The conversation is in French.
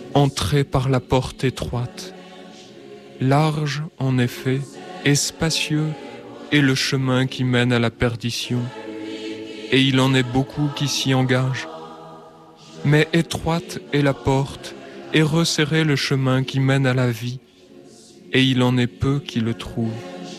Entrez par la porte étroite. Large, en effet, et spacieux est le chemin qui mène à la perdition, et il en est beaucoup qui s'y engagent. Mais étroite est la porte, et resserré le chemin qui mène à la vie, et il en est peu qui le trouvent.